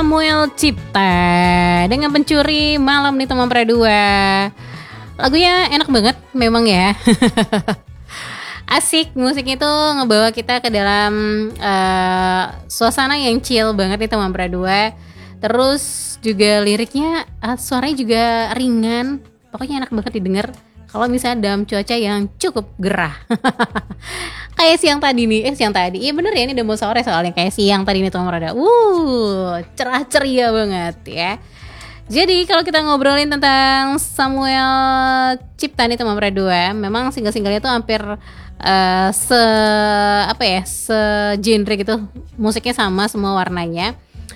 Samuel Cipta dengan Pencuri Malam nih teman Pradua. Lagunya enak banget memang ya. Asik, musiknya itu ngebawa kita ke dalam suasana yang chill banget nih teman Pradua. Terus juga liriknya, suaranya juga ringan. Pokoknya enak banget didengar kalau misalnya dalam cuaca yang cukup gerah. Kayak siang tadi nih, iya bener ya, ini udah mau sore soalnya kayak siang tadi nih teman Pradua. Cerah ceria banget ya. Jadi kalau kita ngobrolin tentang Samuel Cipta nih teman Pradua, memang single-singlenya tuh hampir genre gitu, musiknya sama semua warnanya.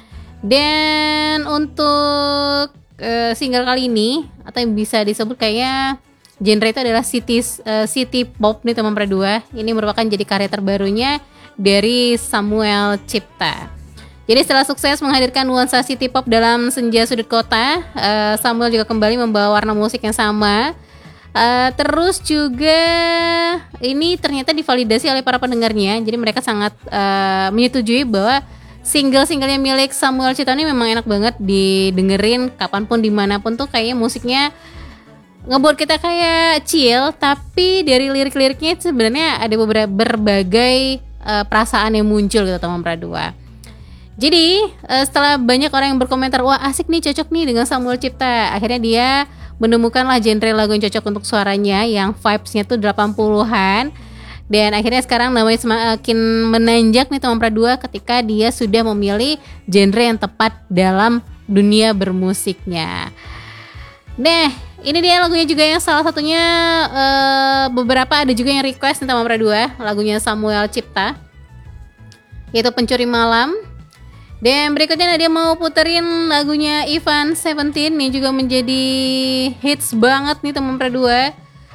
Dan untuk single kali ini atau yang bisa disebut kayaknya genre itu adalah city pop nih teman Pradua. Ini merupakan jadi karya terbarunya dari Samuel Cipta. Jadi setelah sukses menghadirkan nuansa city pop dalam Senja Sudut Kota, Samuel juga kembali membawa warna musik yang sama. Terus juga ini ternyata divalidasi oleh para pendengarnya. Jadi mereka sangat menyetujui bahwa single-singlenya milik Samuel Cipta ini memang enak banget didengerin kapanpun dimanapun tuh kayaknya musiknya ngebuat kita kayak chill. Tapi dari lirik-liriknya sebenarnya ada berbagai perasaan yang muncul gitu teman Pradua. Jadi setelah banyak orang yang berkomentar, wah asik nih, cocok nih dengan Samuel Cipta, akhirnya dia menemukanlah genre lagu yang cocok untuk suaranya yang vibes-nya tuh 80-an. Dan akhirnya sekarang namanya semakin menanjak nih teman Pradua ketika dia sudah memilih genre yang tepat dalam dunia bermusiknya. Nah, ini dia lagunya juga yang salah satunya beberapa ada juga yang request nih teman Pradua, lagunya Samuel Cipta, yaitu Pencuri Malam. Dan berikutnya dia mau puterin lagunya Ivan 17 yang juga menjadi hits banget nih teman Pradua.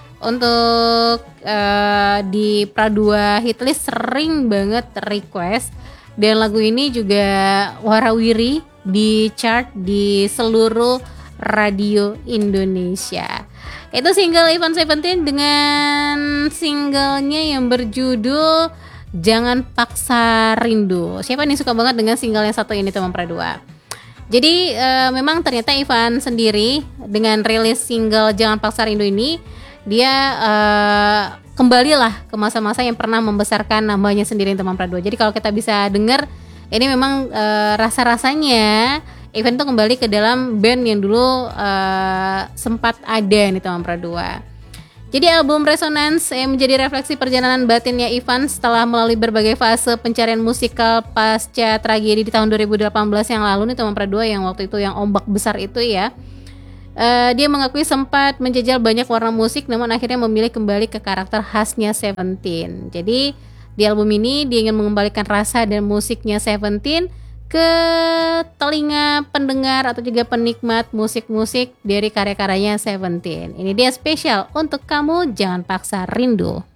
Untuk di Pradua Hitlist sering banget request. Dan lagu ini juga warawiri di chart di seluruh radio Indonesia. Itu single Ivan 17 dengan singlenya yang berjudul Jangan Paksa Rindu. Siapa nih suka banget dengan single yang satu ini teman Pradua? Jadi memang ternyata Ivan sendiri dengan rilis single Jangan Paksa Rindu ini, dia kembalilah ke masa-masa yang pernah membesarkan namanya sendiri teman Pradua. Jadi kalau kita bisa dengar, ini memang rasa-rasanya Ivan tuh kembali ke dalam band yang dulu sempat ada nih teman Pradua. Jadi album Resonance menjadi refleksi perjalanan batinnya Ivan setelah melalui berbagai fase pencarian musikal pasca tragedi di tahun 2018 yang lalu nih teman Pradua, yang waktu itu yang ombak besar itu ya. Dia mengakui sempat menjajal banyak warna musik namun akhirnya memilih kembali ke karakter khasnya Seventeen. Jadi di album ini dia ingin mengembalikan rasa dan musiknya Seventeen ke telinga pendengar atau juga penikmat musik-musik dari karya-karyanya Seventeen. Ini dia spesial untuk kamu, Jangan Paksa Rindu.